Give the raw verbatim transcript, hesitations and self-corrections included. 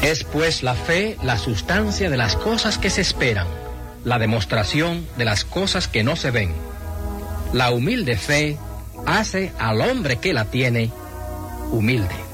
Es pues la fe la sustancia de las cosas que se esperan, la demostración de las cosas que no se ven. La humilde fe hace al hombre que la tiene humilde.